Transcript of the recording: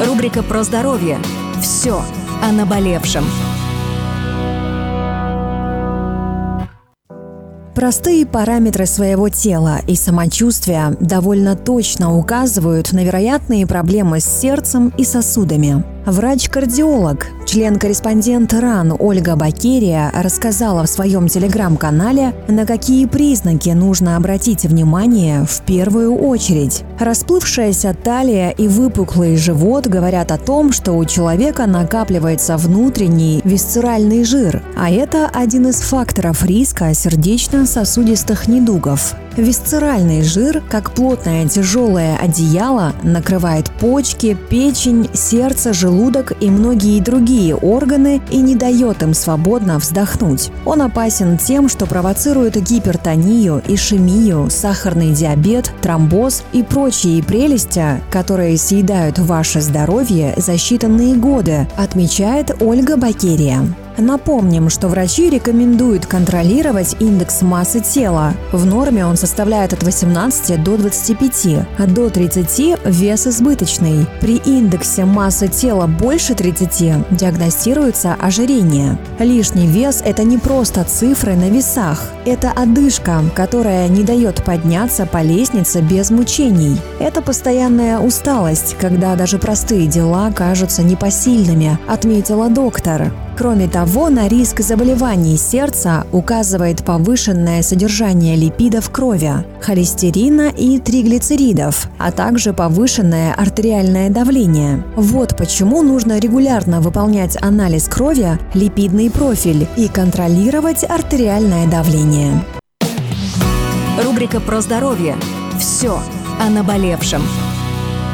Рубрика про здоровье. Все о наболевшем. Простые параметры своего тела и самочувствия довольно точно указывают на вероятные проблемы с сердцем и сосудами. Врач-кардиолог, член-корреспондент РАН Ольга Бакерия рассказала в своем телеграм-канале, на какие признаки нужно обратить внимание в первую очередь. Расплывшаяся талия и выпуклый живот говорят о том, что у человека накапливается внутренний висцеральный жир, а это один из факторов риска сердечно-сосудистых недугов. Висцеральный жир, как плотное тяжелое одеяло, накрывает почки, печень, сердце, желудок и многие другие органы и не дает им свободно вздохнуть. Он опасен тем, что провоцирует гипертонию, ишемию, сахарный диабет, тромбоз и прочие прелести, которые съедают ваше здоровье за считанные годы, отмечает Ольга Бакерия. Напомним, что врачи рекомендуют контролировать индекс массы тела. В норме он составляет от 18 до 25, а до 30 – вес избыточный. При индексе массы тела больше 30 диагностируется ожирение. Лишний вес – это не просто цифры на весах. Это одышка, которая не дает подняться по лестнице без мучений. Это постоянная усталость, когда даже простые дела кажутся непосильными, отметила доктор. Кроме того, на риск заболеваний сердца указывает повышенное содержание липидов в крови, холестерина и триглицеридов, а также повышенное артериальное давление. Вот почему нужно регулярно выполнять анализ крови, липидный профиль и контролировать артериальное давление. Рубрика про здоровье. Все о наболевшем.